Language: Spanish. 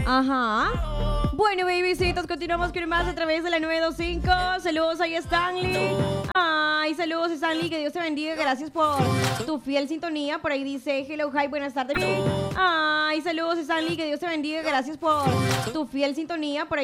Ajá. Bueno, babycitos, continuamos con más a través de la 925. Saludos ahí, Stanley. Ay, saludos, Stanley. Que Dios te bendiga. Gracias por tu fiel sintonía. Por ahí dice, hello, hi, buenas tardes. Ay, saludos, Stanley. Que Dios te bendiga. Gracias por tu fiel sintonía. Por ahí